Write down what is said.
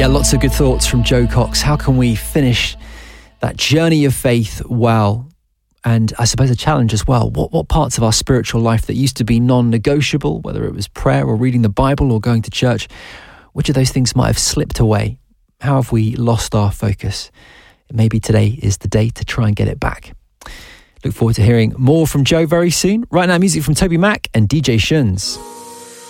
Yeah, lots of good thoughts from Joe Cox. How can we finish that journey of faith well? And I suppose a challenge as well. What parts of our spiritual life that used to be non-negotiable, whether it was prayer or reading the Bible or going to church, which of those things might have slipped away? How have we lost our focus? Maybe today is the day to try and get it back. Look forward to hearing more from Joe very soon. Right now, music from Toby Mac and DJ Shuns.